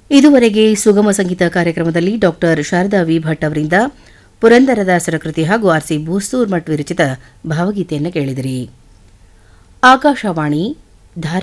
ಇದುವರೆಗೆ ಸುಗಮ ಸಂಗೀತ ಕಾರ್ಯಕ್ರಮದಲ್ಲಿ ಡಾಕ್ಟರ್ ಶಾರದಾ ವಿ ಭಟ್ ಅವರಿಂದ ಪುರಂದರದಾಸರ ಕೃತಿ ಹಾಗೂ ಆರ್ಸಿ ಬೂಸೂರ್ಮಠ್ ವಿರಚಿತ ಭಾವಗೀತೆಯನ್ನು ಕೇಳಿದಿರಿ. ಆಕಾಶವಾಣಿ